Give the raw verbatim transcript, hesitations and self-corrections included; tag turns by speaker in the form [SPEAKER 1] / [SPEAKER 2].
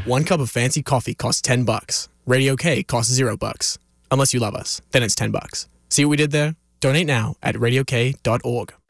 [SPEAKER 1] One cup of fancy coffee costs ten bucks. Radio K costs zero bucks. Unless you love us, then it's ten bucks. See what we did there? Donate now at radio k dot org.